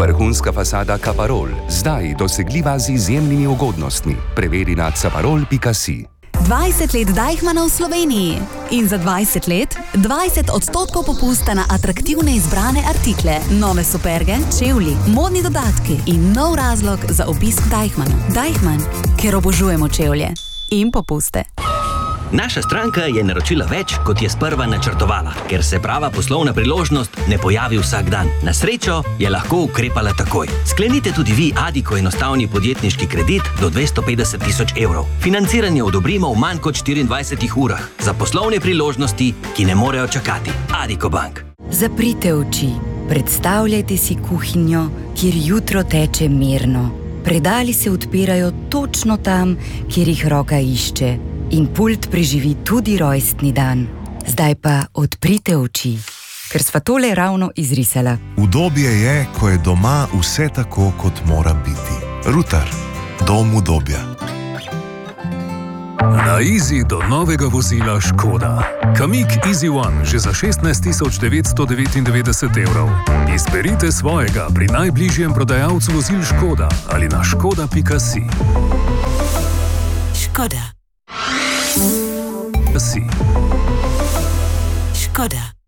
Vrhunska fasada Caparol, zdaj dosegljiva z izjemnimi ugodnostmi. Preveri na caparol.si. 20 let Deichmanna v Sloveniji in za 20 let 20% popusta na atraktivne izbrane artikle, nove superge, čevlji, modni dodatki in nov razlog za obisk Deichmanna. Deichmann, ker obožujemo čevlje in popuste. Naša stranka je naročila več, kot je sprva načrtovala, ker se prava poslovna priložnost ne pojavi vsak dan. Na srečo je lahko ukrepala takoj. Sklenite tudi vi Addiko enostavni podjetniški kredit do 250 000 evrov. Financiranje odobrimo v manj kot 24 urah za poslovne priložnosti, ki ne morejo čakati. Addiko Bank. Zaprite oči. Predstavljajte si kuhinjo, kjer jutro teče mirno. Predali se odpirajo točno tam, kjer jih roka išče. In pult preživi tudi rojstni dan. Zdaj pa odprite oči, ker sva tole ravno izrisala. Udobje je, ko je doma vse tako, kot mora biti. Rutar, dom udobja. Na Easy do novega vozila Škoda. Kamiq Easy One že za 16 999 evrov. Izberite svojega pri najbližjem prodajalcu vozil Škoda ali na škoda.si. Škoda. Si. Škoda.